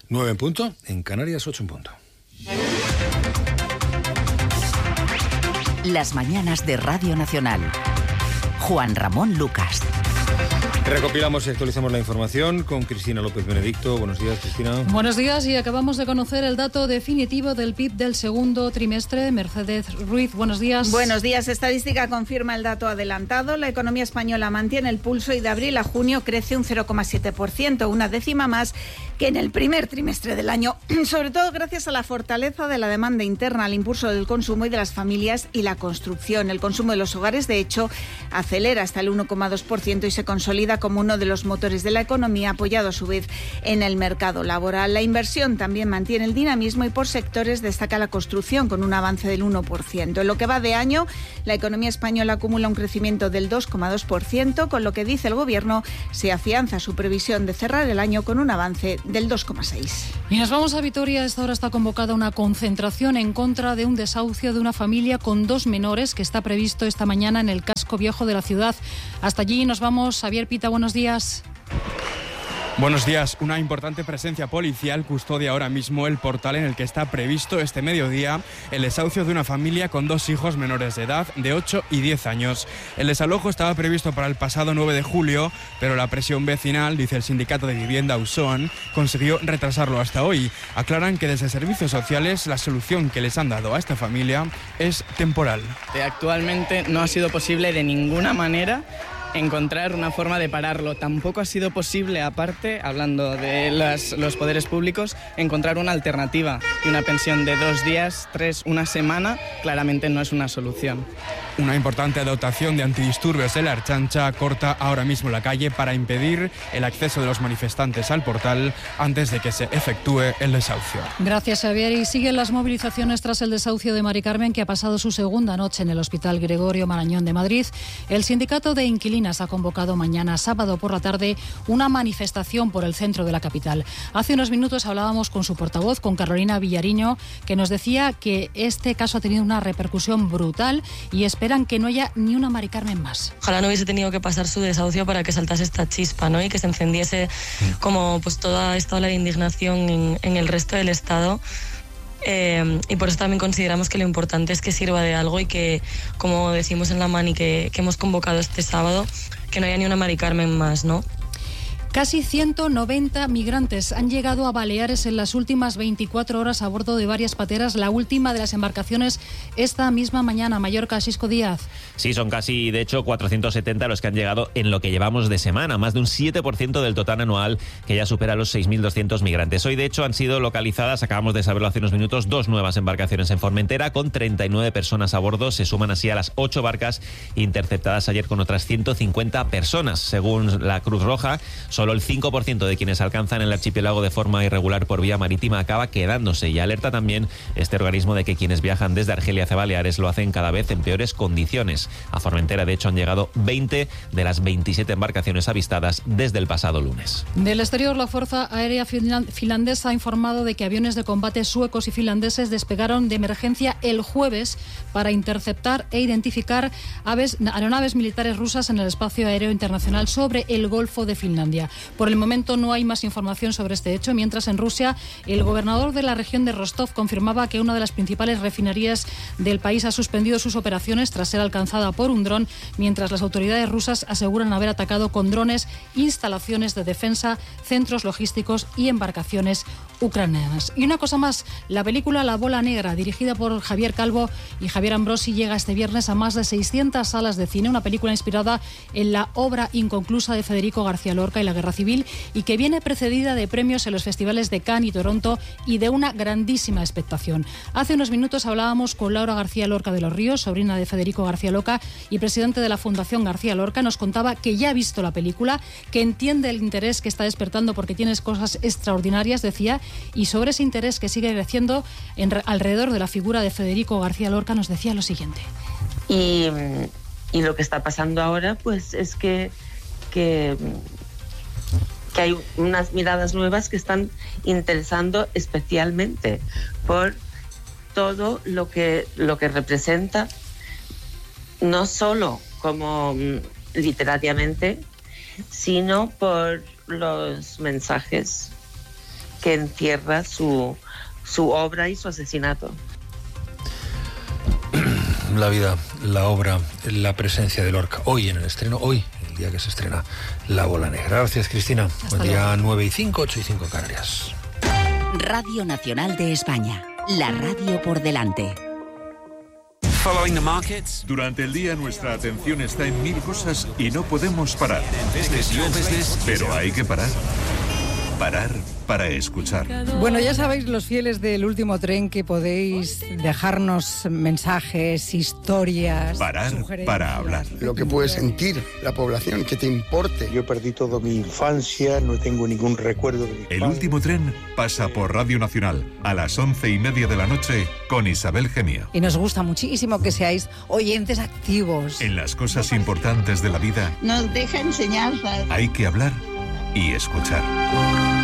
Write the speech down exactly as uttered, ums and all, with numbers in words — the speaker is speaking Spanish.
nueve en punto, en Canarias ocho en punto. Las mañanas de Radio Nacional. Juan Ramón Lucas. Recopilamos y actualizamos la información con Cristina López Benedicto. Buenos días, Cristina. Buenos días, y acabamos de conocer el dato definitivo del P I B del segundo trimestre. Mercedes Ruiz, buenos días. Buenos días. Estadística confirma el dato adelantado. La economía española mantiene el pulso y de abril a junio crece un cero coma siete por ciento, una décima más que en el primer trimestre del año, sobre todo gracias a la fortaleza de la demanda interna, al impulso del consumo y de las familias y la construcción. El consumo de los hogares, de hecho, acelera hasta el uno coma dos por ciento y se consolida como uno de los motores de la economía, apoyado a su vez en el mercado laboral. La inversión también mantiene el dinamismo y por sectores destaca la construcción con un avance del uno por ciento. En lo que va de año, la economía española acumula un crecimiento del dos coma dos por ciento, con lo que dice el Gobierno se afianza su previsión de cerrar el año con un avance del dos coma seis. Y nos vamos a Vitoria. A esta hora está convocada una concentración en contra de un desahucio de una familia con dos menores que está previsto esta mañana en el casco viejo de la ciudad. Hasta allí nos vamos. Javier Pita, buenos días. Buenos días. Una importante presencia policial custodia ahora mismo el portal en el que está previsto este mediodía el desahucio de una familia con dos hijos menores de edad de ocho y diez años. El desalojo estaba previsto para el pasado nueve de julio, pero la presión vecinal, dice el sindicato de vivienda Ausón, consiguió retrasarlo hasta hoy. Aclaran que desde Servicios Sociales la solución que les han dado a esta familia es temporal. Actualmente no ha sido posible de ninguna manera encontrar una forma de pararlo. Tampoco ha sido posible, aparte, hablando de las, los poderes públicos, encontrar una alternativa. Y una pensión de dos días, tres, una semana, claramente no es una solución. Una importante dotación de antidisturbios de la Ertzaintza corta ahora mismo la calle para impedir el acceso de los manifestantes al portal antes de que se efectúe el desahucio. Gracias, Javier. Y siguen las movilizaciones tras el desahucio de Mari Carmen, que ha pasado su segunda noche en el Hospital Gregorio Marañón de Madrid. El sindicato de inquilinos ha convocado mañana, sábado por la tarde, una manifestación por el centro de la capital. Hace unos minutos hablábamos con su portavoz, con Carolina Villariño, que nos decía que este caso ha tenido una repercusión brutal y esperan que no haya ni una Mari Carmen más. Ojalá no hubiese tenido que pasar su desahucio para que saltase esta chispa, ¿no? Y que se encendiese como pues toda esta ola de indignación en, en el resto del Estado. Eh, y por eso también consideramos que lo importante es que sirva de algo y que, como decimos en la mani que, que hemos convocado este sábado, que no haya ni una Mari Carmen más, ¿no? Casi ciento noventa migrantes han llegado a Baleares en las últimas veinticuatro horas a bordo de varias pateras, la última de las embarcaciones esta misma mañana. Mallorca, Xisco Díaz. Sí, son casi, de hecho, cuatrocientos setenta los que han llegado en lo que llevamos de semana, más de un siete por ciento del total anual, que ya supera los seis mil doscientos migrantes. Hoy, de hecho, han sido localizadas, acabamos de saberlo hace unos minutos, dos nuevas embarcaciones en Formentera con treinta y nueve personas a bordo. Se suman así a las ocho barcas interceptadas ayer con otras ciento cincuenta personas. Según la Cruz Roja, solo el cinco por ciento de quienes alcanzan el archipiélago de forma irregular por vía marítima acaba quedándose, y alerta también este organismo de que quienes viajan desde Argelia hacia Baleares lo hacen cada vez en peores condiciones. A Formentera, de hecho, han llegado veinte de las veintisiete embarcaciones avistadas desde el pasado lunes. Del exterior, la Fuerza Aérea Finlandesa ha informado de que aviones de combate suecos y finlandeses despegaron de emergencia el jueves para interceptar e identificar aves, aeronaves militares rusas en el espacio aéreo internacional sobre el Golfo de Finlandia. Por el momento no hay más información sobre este hecho, mientras en Rusia el gobernador de la región de Rostov confirmaba que una de las principales refinerías del país ha suspendido sus operaciones tras ser alcanzada por un dron, mientras las autoridades rusas aseguran haber atacado con drones instalaciones de defensa, centros logísticos y embarcaciones ucranianas. Y una cosa más, la película La Bola Negra, dirigida por Javier Calvo y Javier Ambrosi, llega este viernes a más de seiscientas salas de cine, una película inspirada en la obra inconclusa de Federico García Lorca y la Guerra Civil, y que viene precedida de premios en los festivales de Cannes y Toronto y de una grandísima expectación. Hace unos minutos hablábamos con Laura García Lorca de los Ríos, sobrina de Federico García Lorca y presidente de la Fundación García Lorca. Nos contaba que ya ha visto la película, que entiende el interés que está despertando porque tiene cosas extraordinarias, decía, y sobre ese interés que sigue creciendo en, alrededor de la figura de Federico García Lorca nos decía lo siguiente. Y, y lo que está pasando ahora pues es que, que, que hay unas miradas nuevas que están interesando especialmente por todo lo que, lo que representa, no solo como literariamente, sino por los mensajes que encierra su, su obra y su asesinato. La vida, la obra, la presencia de Lorca. Hoy en el estreno, hoy, el día que se estrena La Bola Negra. Gracias, Cristina. Hasta Buen día, luego. nueve y cinco, ocho y cinco Canarias. Radio Nacional de España. La radio por delante. Durante el día nuestra atención está en mil cosas y no podemos parar. Pero hay que parar. Parar para escuchar. Bueno, ya sabéis, los fieles del Último Tren, que podéis dejarnos mensajes, historias, Parar sugerencias. para hablar. Lo que puede sentir la población, que te importe. Yo perdí toda mi infancia, no tengo ningún recuerdo de mi El padre. Último Tren pasa por Radio Nacional a las once y media de la noche con Isabel Gemio. Y nos gusta muchísimo que seáis oyentes activos. En las cosas importantes de la vida Nos deja enseñanzas. hay que hablar y escuchar.